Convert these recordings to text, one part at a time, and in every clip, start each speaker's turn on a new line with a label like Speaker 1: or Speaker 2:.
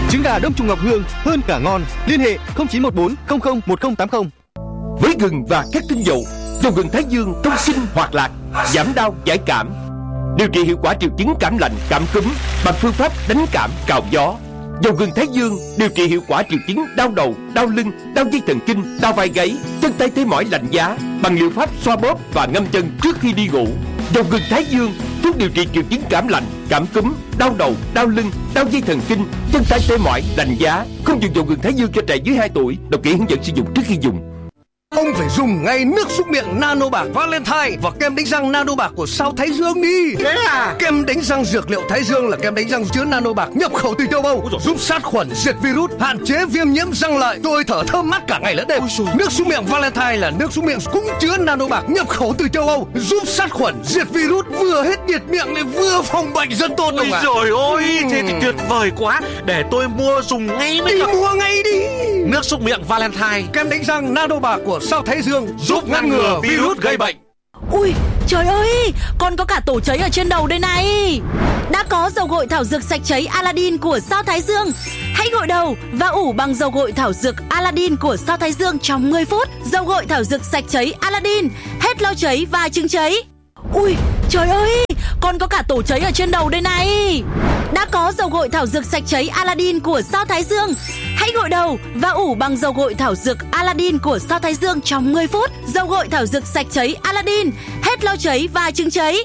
Speaker 1: Trứng gà Đông Trùng Ngọc Hương hơn cả ngon. Liên hệ 0914 00 1080.
Speaker 2: Với gừng và các tinh dầu, dầu gừng Thái Dương thông sinh hoạt lạc, giảm đau giải cảm, điều trị hiệu quả triệu chứng cảm lạnh, cảm cúm bằng phương pháp đánh cảm cào gió. Dầu gừng Thái Dương điều trị hiệu quả triệu chứng đau đầu, đau lưng, đau dây thần kinh, đau vai gáy, chân tay tê mỏi lạnh giá bằng liệu pháp xoa bóp và ngâm chân trước khi đi ngủ. Dầu gừng Thái Dương thuốc điều trị triệu chứng cảm lạnh, cảm cúm, đau đầu, đau lưng, đau dây thần kinh, chân tay tê mỏi lạnh giá. Không dùng dầu gừng Thái Dương cho trẻ dưới 2 tuổi. Đọc kỹ hướng dẫn sử dụng trước khi dùng.
Speaker 3: Ông phải dùng ngay nước súc miệng Nano Bạc Valentine và kem đánh răng Nano Bạc của Sao Thái Dương đi.
Speaker 4: Thế à?
Speaker 3: Kem đánh răng dược liệu Thái Dương là kem đánh răng chứa Nano Bạc nhập khẩu từ châu Âu, giúp sát khuẩn, diệt virus, hạn chế viêm nhiễm răng lợi, tôi thở thơm mát cả ngày lẫn đêm. Nước súc miệng Valentine là nước súc miệng cũng chứa Nano Bạc nhập khẩu từ châu Âu, giúp sát khuẩn, diệt virus, vừa hết nhiệt miệng lại vừa phòng bệnh rất tốt.
Speaker 4: Ôi trời ơi, thế thì tuyệt vời quá. Để tôi mua dùng ngay mới được.
Speaker 3: Mua ngay đi.
Speaker 4: Nước súc miệng Valentine,
Speaker 3: kem đánh răng Nano Bạc của Sao Thái Dương giúp ngăn ngừa virus gây bệnh.
Speaker 5: Ui trời ơi, con có cả tổ cháy ở trên đầu đây này. Đã có dầu gội thảo dược sạch cháy Aladdin của Sao Thái Dương. Hãy gội đầu và ủ bằng dầu gội thảo dược Aladdin của Sao Thái Dương trong 10 phút. Dầu gội thảo dược sạch cháy Aladdin, hết lau cháy và chứng cháy. Ui trời ơi, con có cả tổ cháy ở trên đầu đây này. Đã có dầu gội thảo dược sạch cháy Aladdin của Sao Thái Dương. Hãy gội đầu và ủ bằng dầu gội thảo dược Aladdin của Sao Thái Dương trong 10 phút. Dầu gội thảo dược sạch cháy Aladdin, hết lau cháy và chứng cháy.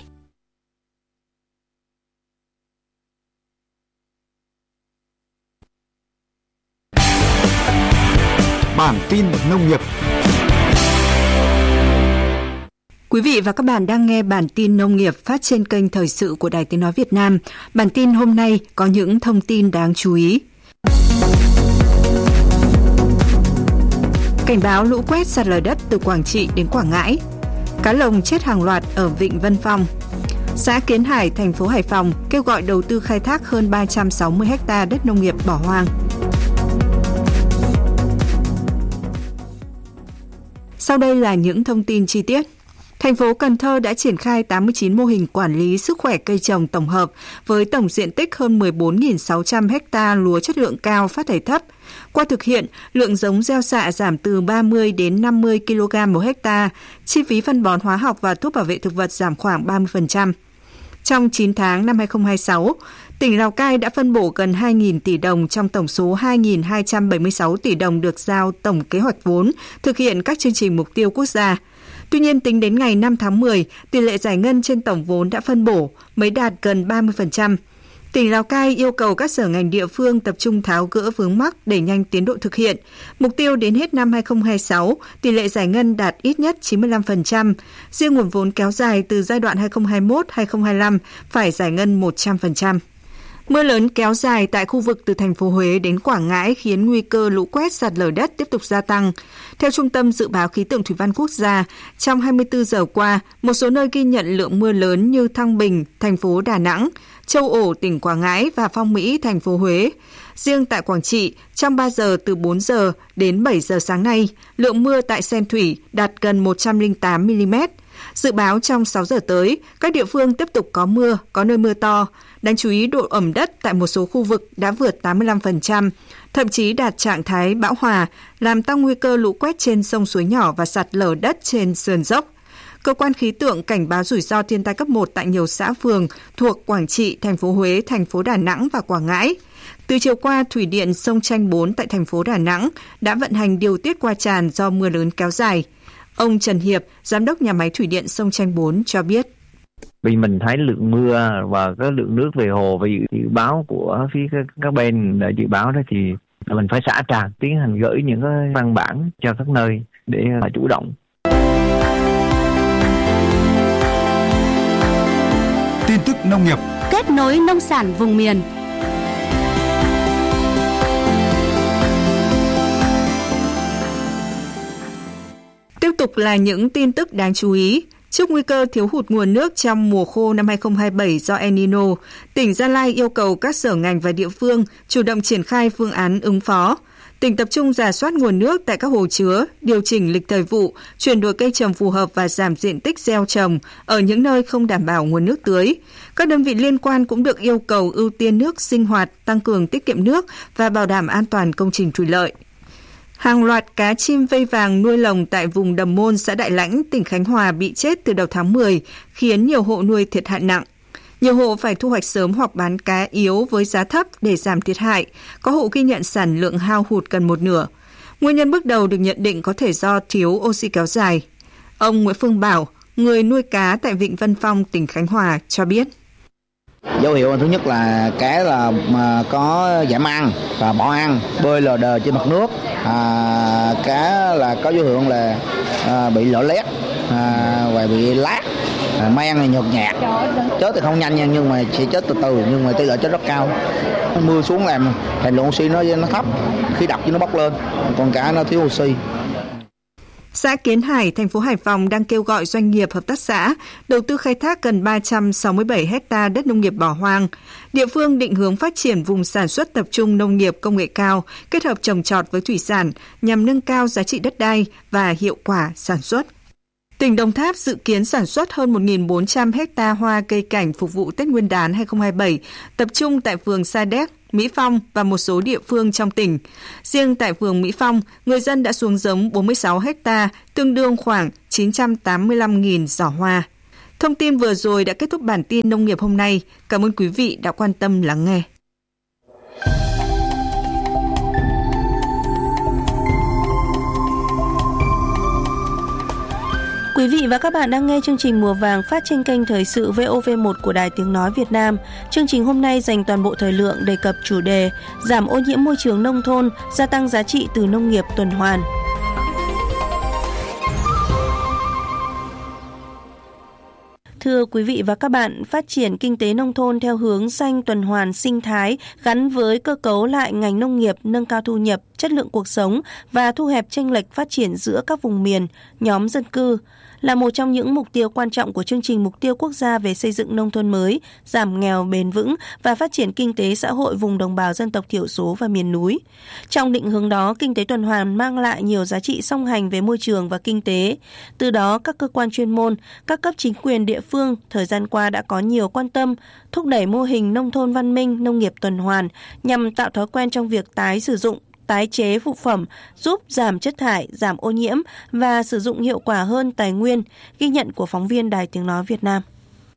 Speaker 6: Bản tin nông nghiệp. Quý vị và các bạn đang nghe bản tin nông nghiệp phát trên kênh Thời sự của Đài Tiếng nói Việt Nam. Bản tin hôm nay có những thông tin đáng chú ý. Cảnh báo lũ quét sạt lở đất từ Quảng Trị đến Quảng Ngãi. Cá lồng chết hàng loạt ở Vịnh Vân Phong. Xã Kiến Hải, thành phố Hải Phòng kêu gọi đầu tư khai thác hơn 360 ha đất nông nghiệp bỏ hoang. Sau đây là những thông tin chi tiết. Thành phố Cần Thơ đã triển khai 89 mô hình quản lý sức khỏe cây trồng tổng hợp với tổng diện tích hơn 14.600 ha lúa chất lượng cao phát thải thấp. Qua thực hiện, lượng giống gieo xạ giảm từ 30 đến 50 kg một ha, chi phí phân bón hóa học và thuốc bảo vệ thực vật giảm khoảng 30%. Trong 9 tháng năm 2026, tỉnh Lào Cai đã phân bổ gần 2.000 tỷ đồng trong tổng số 2.276 tỷ đồng được giao tổng kế hoạch vốn thực hiện các chương trình mục tiêu quốc gia. Tuy nhiên, tính đến ngày 5 tháng 10, tỷ lệ giải ngân trên tổng vốn đã phân bổ mới đạt gần 30%. Tỉnh Lào Cai yêu cầu các sở ngành địa phương tập trung tháo gỡ vướng mắc để nhanh tiến độ thực hiện. Mục tiêu đến hết năm 2026, tỷ lệ giải ngân đạt ít nhất 95%. Riêng nguồn vốn kéo dài từ giai đoạn 2021-2025 phải giải ngân 100%. Mưa lớn kéo dài tại khu vực từ thành phố Huế đến Quảng Ngãi khiến nguy cơ lũ quét sạt lở đất tiếp tục gia tăng. Theo Trung tâm Dự báo Khí tượng Thủy văn Quốc gia, trong 24 giờ qua, một số nơi ghi nhận lượng mưa lớn như Thăng Bình, thành phố Đà Nẵng, Châu Ổ, tỉnh Quảng Ngãi và Phong Mỹ, thành phố Huế. Riêng tại Quảng Trị, trong 3 giờ từ 4 giờ đến 7 giờ sáng nay, lượng mưa tại Sen Thủy đạt gần 108 mm. Dự báo trong 6 giờ tới, các địa phương tiếp tục có mưa, có nơi mưa to. Đáng chú ý độ ẩm đất tại một số khu vực đã vượt 85%, thậm chí đạt trạng thái bão hòa, làm tăng nguy cơ lũ quét trên sông suối nhỏ và sạt lở đất trên sườn dốc. Cơ quan khí tượng cảnh báo rủi ro thiên tai cấp 1 tại nhiều xã phường thuộc Quảng Trị, thành phố Huế, thành phố Đà Nẵng và Quảng Ngãi. Từ chiều qua, thủy điện sông Chanh 4 tại thành phố Đà Nẵng đã vận hành điều tiết qua tràn do mưa lớn kéo dài. Ông Trần Hiệp, giám đốc nhà máy thủy điện sông Chanh 4 cho biết.
Speaker 7: Vì mình thấy lượng mưa và cái lượng nước về hồ và dự báo của phía các bên đã dự báo đó thì mình phải xả tràn, tiến hành gửi những cái văn bản cho các nơi để chủ động.
Speaker 6: Tin tức nông nghiệp,
Speaker 5: kết nối nông sản vùng miền.
Speaker 6: Tiếp tục là những tin tức đáng chú ý. Trước nguy cơ thiếu hụt nguồn nước trong mùa khô năm 2027 do El Nino, tỉnh Gia Lai yêu cầu các sở ngành và địa phương chủ động triển khai phương án ứng phó. Tỉnh tập trung rà soát nguồn nước tại các hồ chứa, điều chỉnh lịch thời vụ, chuyển đổi cây trồng phù hợp và giảm diện tích gieo trồng ở những nơi không đảm bảo nguồn nước tưới. Các đơn vị liên quan cũng được yêu cầu ưu tiên nước sinh hoạt, tăng cường tiết kiệm nước và bảo đảm an toàn công trình thủy lợi. Hàng loạt cá chim vây vàng nuôi lồng tại vùng Đầm Môn, xã Đại Lãnh, tỉnh Khánh Hòa bị chết từ đầu tháng 10, khiến nhiều hộ nuôi thiệt hại nặng. Nhiều hộ phải thu hoạch sớm hoặc bán cá yếu với giá thấp để giảm thiệt hại. Có hộ ghi nhận sản lượng hao hụt gần một nửa. Nguyên nhân bước đầu được nhận định có thể do thiếu oxy kéo dài. Ông Nguyễn Phương Bảo, người nuôi cá tại Vịnh Vân Phong, tỉnh Khánh Hòa cho biết.
Speaker 8: Dấu hiệu thứ nhất là cá là có giảm ăn và bỏ ăn, bơi lờ đờ trên mặt nước. Cá là có dấu hiệu là bị lở lét và bị lát. Men này nhợt nhạt, chết thì không nhanh nha, nhưng mà sẽ chết từ từ, nhưng mà tỷ lệ chết rất cao. Mưa xuống làm hàm lượng oxy nó thấp, khí độc nó bốc lên, còn cá nó thiếu oxy.
Speaker 6: Xã Kiến Hải, thành phố Hải Phòng đang kêu gọi doanh nghiệp, hợp tác xã đầu tư khai thác gần 367 ha đất nông nghiệp bỏ hoang. Địa phương định hướng phát triển vùng sản xuất tập trung nông nghiệp công nghệ cao, kết hợp trồng trọt với thủy sản nhằm nâng cao giá trị đất đai và hiệu quả sản xuất. Tỉnh Đồng Tháp dự kiến sản xuất hơn 1.400 ha hoa cây cảnh phục vụ Tết Nguyên đán 2027, tập trung tại phường Sa Đéc, Mỹ Phong và một số địa phương trong tỉnh. Riêng tại phường Mỹ Phong, người dân đã xuống giống 46 ha, tương đương khoảng 985.000 giỏ hoa. Thông tin vừa rồi đã kết thúc bản tin nông nghiệp hôm nay. Cảm ơn quý vị đã quan tâm lắng nghe.
Speaker 9: Quý vị và các bạn đang nghe chương trình Mùa Vàng phát trên kênh Thời sự VOV1 của Đài Tiếng Nói Việt Nam. Chương trình hôm nay dành toàn bộ thời lượng đề cập chủ đề giảm ô nhiễm môi trường nông thôn, gia tăng giá trị từ nông nghiệp tuần hoàn. Thưa quý vị và các bạn, phát triển kinh tế nông thôn theo hướng xanh tuần hoàn sinh thái gắn với cơ cấu lại ngành nông nghiệp, nâng cao thu nhập, chất lượng cuộc sống và thu hẹp chênh lệch phát triển giữa các vùng miền, nhóm dân cư là một trong những mục tiêu quan trọng của chương trình Mục tiêu Quốc gia về xây dựng nông thôn mới, giảm nghèo bền vững và phát triển kinh tế xã hội vùng đồng bào dân tộc thiểu số và miền núi. Trong định hướng đó, kinh tế tuần hoàn mang lại nhiều giá trị song hành về môi trường và kinh tế. Từ đó, các cơ quan chuyên môn, các cấp chính quyền địa phương thời gian qua đã có nhiều quan tâm, thúc đẩy mô hình nông thôn văn minh, nông nghiệp tuần hoàn nhằm tạo thói quen trong việc tái sử dụng, tái chế phụ phẩm, giúp giảm chất thải, giảm ô nhiễm và sử dụng hiệu quả hơn tài nguyên, ghi nhận của phóng viên Đài Tiếng Nói Việt Nam.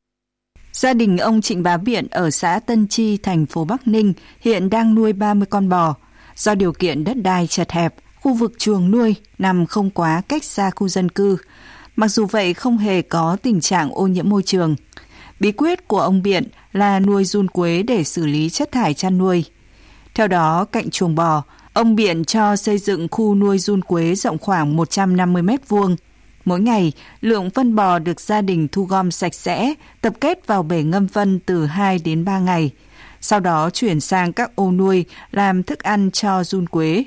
Speaker 6: Gia đình ông Trịnh Bá Biện ở xã Tân Chi, thành phố Bắc Ninh hiện đang nuôi 30 con bò. Do điều kiện đất đai chật hẹp, khu vực chuồng nuôi nằm không quá cách xa khu dân cư. Mặc dù vậy không hề có tình trạng ô nhiễm môi trường. Bí quyết của ông Biện là nuôi giun quế để xử lý chất thải chăn nuôi. Theo đó, cạnh chuồng bò, ông Biện cho xây dựng khu nuôi giun quế rộng khoảng 150 m2. Mỗi ngày, lượng phân bò được gia đình thu gom sạch sẽ, tập kết vào bể ngâm phân từ 2 đến 3 ngày. Sau đó chuyển sang các ô nuôi làm thức ăn cho giun quế.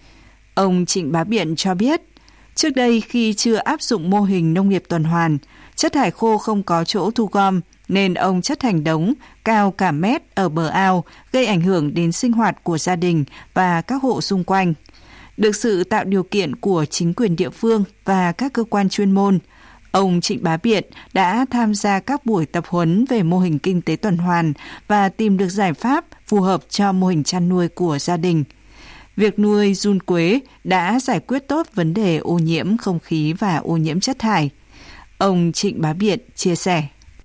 Speaker 6: Ông Trịnh Bá Biện cho biết, trước đây khi chưa áp dụng mô hình nông nghiệp tuần hoàn, chất thải khô không có chỗ thu gom, nên ông chất thành đống cao cả mét ở bờ ao, gây ảnh hưởng đến sinh hoạt của gia đình và các hộ xung quanh. Được sự tạo điều kiện của chính quyền địa phương và các cơ quan chuyên môn, ông Trịnh Bá Biện đã tham gia các buổi tập huấn về mô hình kinh tế tuần hoàn và tìm được giải pháp phù hợp cho mô hình chăn nuôi của gia đình. Việc nuôi giun quế đã giải quyết tốt vấn đề ô nhiễm không khí và ô nhiễm chất thải. Ông Trịnh Bá Biện chia sẻ.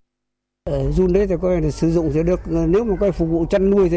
Speaker 10: Giun đấy thì coi là sử dụng sẽ được, nếu mà coi phục vụ chăn nuôi thì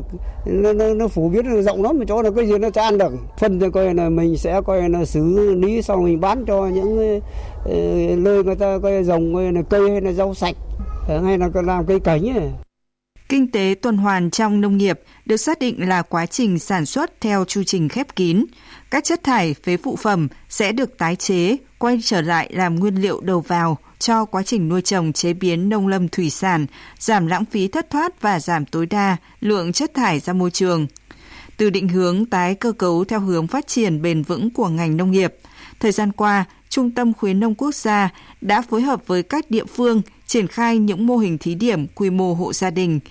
Speaker 10: nó phổ biến nó rộng lắm, mà chỗ là cái gì nó chả ăn được. Phân thì coi là mình sẽ coi là xử lý xong mình bán cho những nơi người ta coi trồng coi là cây hay là rau sạch hay là làm cây cảnh ấy.
Speaker 6: Kinh tế tuần hoàn trong nông nghiệp được xác định là quá trình sản xuất theo chu trình khép kín. Các chất thải, phế phụ phẩm sẽ được tái chế, quay trở lại làm nguyên liệu đầu vào cho quá trình nuôi trồng chế biến nông lâm thủy sản, giảm lãng phí thất thoát và giảm tối đa lượng chất thải ra môi trường. Từ định hướng tái cơ cấu theo hướng phát triển bền vững của ngành nông nghiệp, thời gian qua, Trung tâm Khuyến nông Quốc gia đã phối hợp với các địa phương triển khai những mô hình thí điểm quy mô hộ gia đình.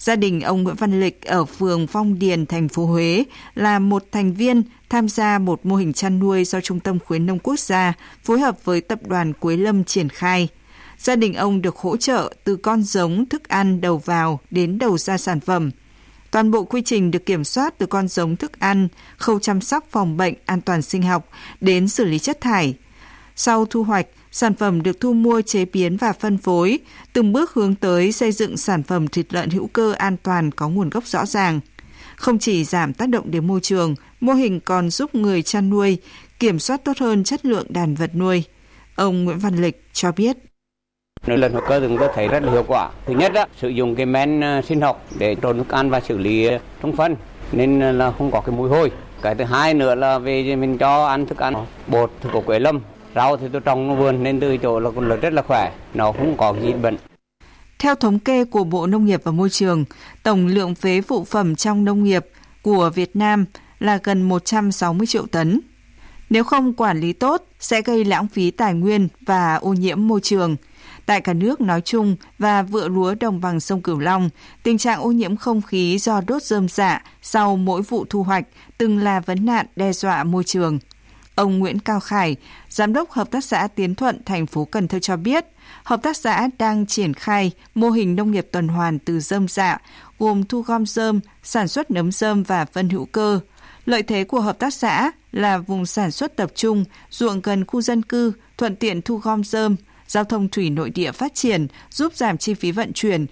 Speaker 6: Gia đình ông Nguyễn Văn Lịch ở phường Phong Điền, thành phố Huế là một thành viên tham gia một mô hình chăn nuôi do Trung tâm Khuyến nông Quốc gia phối hợp với Tập đoàn Quế Lâm triển khai. Gia đình ông được hỗ trợ từ con giống, thức ăn đầu vào đến đầu ra sản phẩm. Toàn bộ quy trình được kiểm soát từ con giống, thức ăn, khâu chăm sóc phòng bệnh, an toàn sinh học đến xử lý chất thải. Sau thu hoạch, sản phẩm được thu mua, chế biến và phân phối, từng bước hướng tới xây dựng sản phẩm thịt lợn hữu cơ an toàn có nguồn gốc rõ ràng. Không chỉ giảm tác động đến môi trường, mô hình còn giúp người chăn nuôi kiểm soát tốt hơn chất lượng đàn vật nuôi. Ông Nguyễn Văn Lịch cho biết.
Speaker 11: Nuôi lợn hữu cơ thì chúng tôi thấy rất là hiệu quả. Thứ nhất, sử dụng cái men sinh học để trộn thức ăn và xử lý trong phân nên là không có cái mùi hôi. Cái thứ hai nữa là về mình cho ăn thức ăn bột thì của Quế Lâm, rau thì tôi trồng nó vườn nên từ chỗ là con lợn rất là khỏe, nó không có gì bệnh.
Speaker 6: Theo thống kê của Bộ Nông nghiệp và Môi trường, tổng lượng phế phụ phẩm trong nông nghiệp của Việt Nam là gần 160 triệu tấn. Nếu không quản lý tốt, sẽ gây lãng phí tài nguyên và ô nhiễm môi trường. Tại cả nước nói chung và vựa lúa đồng bằng sông Cửu Long, tình trạng ô nhiễm không khí do đốt rơm rạ sau mỗi vụ thu hoạch từng là vấn nạn đe dọa môi trường. Ông Nguyễn Cao Khải, Giám đốc Hợp tác xã Tiến Thuận, thành phố Cần Thơ cho biết, hợp tác xã đang triển khai mô hình nông nghiệp tuần hoàn từ rơm rạ, gồm thu gom rơm, sản xuất nấm rơm và phân hữu cơ. Lợi thế của hợp tác xã là vùng sản xuất tập trung, ruộng gần khu dân cư, thuận tiện thu gom rơm, giao thông thủy nội địa phát triển, giúp giảm chi phí vận chuyển,